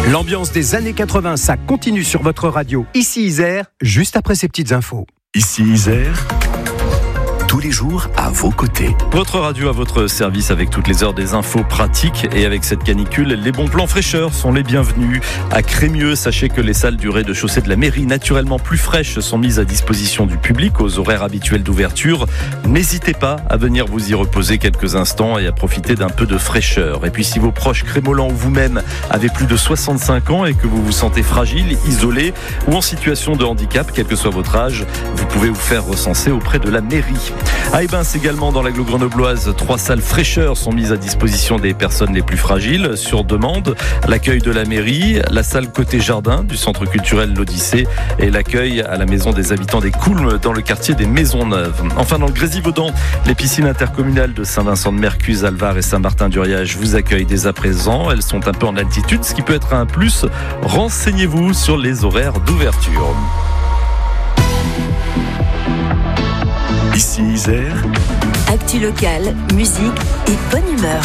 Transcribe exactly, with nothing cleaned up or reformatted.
L'ambiance des années quatre-vingts, ça continue sur votre radio. Ici Isère, juste après ces petites infos. Ici Isère, tous les jours à vos côtés. Votre radio à votre service avec toutes les heures des infos pratiques et avec cette canicule, les bons plans fraîcheur sont les bienvenus. À Crémieux, sachez que les salles du rez-de-chaussée de la mairie, naturellement plus fraîches, sont mises à disposition du public aux horaires habituels d'ouverture. N'hésitez pas à venir vous y reposer quelques instants et à profiter d'un peu de fraîcheur. Et puis si vos proches crémolants ou vous-même avez plus de soixante-cinq ans et que vous vous sentez fragile, isolé ou en situation de handicap, quel que soit votre âge, vous pouvez vous faire recenser auprès de la mairie. À Ebens également, dans l'agglo grenobloise, trois salles fraîcheur sont mises à disposition des personnes les plus fragiles sur demande. L'accueil de la mairie, la salle côté jardin du centre culturel L'Odyssée et l'accueil à la maison des habitants des Coulmes dans le quartier des Maisonneuves. Enfin, dans le Grésivaudan, les piscines intercommunales de Saint-Vincent-de-Mercuse, Alvar et Saint-Martin-du-Riage vous accueillent dès à présent. Elles sont un peu en altitude, ce qui peut être un plus. Renseignez-vous sur les horaires d'ouverture. Ici Isère, actu locale, musique et bonne humeur.